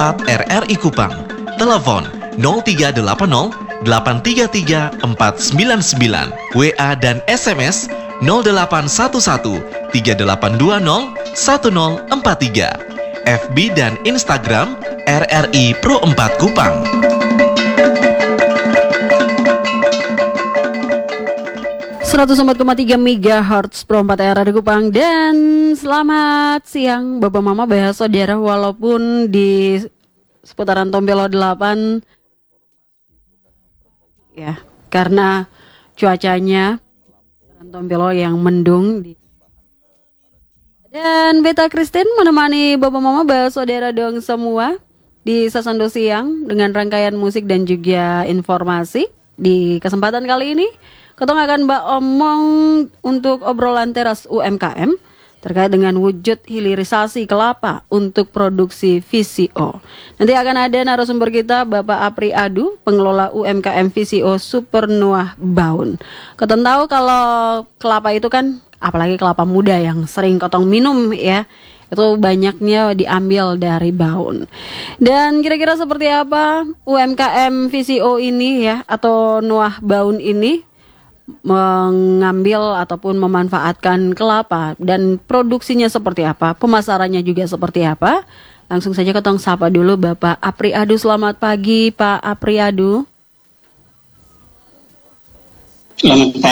WhatsApp RRI Kupang. Telepon 0380 833 499. WA dan SMS 0811 3820 1043. FB dan Instagram RRI Pro 4 Kupang. .3 MHz Pro 4 RRI Kupang. Dan selamat siang Bapak Mama Bapak Saudara, walaupun di seputaran Tombelo 8 ya, karena cuacanya Tombelo yang mendung dan Beta Christine menemani Bapak Mama Bapak Saudara dong semua di Sasando Siang dengan rangkaian musik dan juga informasi. Di kesempatan kali ini Ketong akan omong untuk obrolan teras UMKM terkait dengan wujud hilirisasi kelapa untuk produksi VCO. Nanti akan ada narasumber kita Bapak Apri Adu, pengelola UMKM VCO Supernuah Baun. Ketong tahu kalau kelapa itu kan, apalagi kelapa muda yang sering Ketong minum ya, itu banyaknya diambil dari Baun. Dan kira-kira seperti apa UMKM VCO ini ya, atau Nuah Baun ini mengambil ataupun memanfaatkan kelapa, dan produksinya seperti apa, pemasarannya juga seperti apa. Langsung saja Ketong sapa dulu Bapak Apri Adu. Selamat pagi Pak Apri Adu. Selamat pagi.